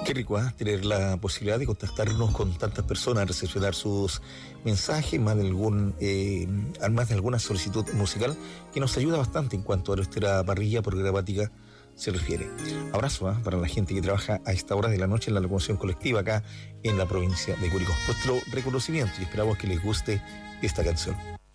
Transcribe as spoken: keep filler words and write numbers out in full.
Qué rico, ¿eh? Tener la posibilidad de contactarnos con tantas personas, recepcionar sus mensajes, más de algún, eh, más de alguna solicitud musical que nos ayuda bastante en cuanto a nuestra parrilla programática se refiere. Abrazo, ¿eh? Para la gente que trabaja a esta hora de la noche en la locomoción colectiva acá en la provincia de Curicó. Nuestro reconocimiento y esperamos que les guste esta canción.